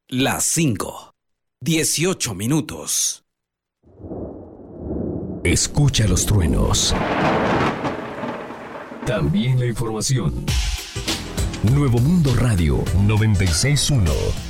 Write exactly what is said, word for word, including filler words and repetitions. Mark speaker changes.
Speaker 1: Las cinco. dieciocho minutos.
Speaker 2: Escucha los truenos. También la información. Nuevo Mundo Radio noventa y seis punto uno.